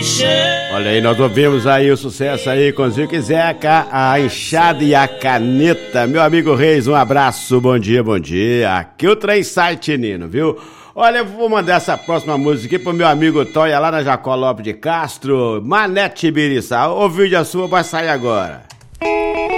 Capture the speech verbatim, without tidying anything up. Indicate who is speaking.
Speaker 1: Olha aí, nós ouvimos aí o sucesso aí com Zico e Zeca, a enxada e a caneta. Meu amigo Reis, um abraço, bom dia, bom dia. Aqui o trem sai, Nino, viu? Olha, eu vou mandar essa próxima música aqui pro meu amigo Toia lá na Jacó Lopes de Castro, Manete Biriçá. O vídeo a sua vai sair agora.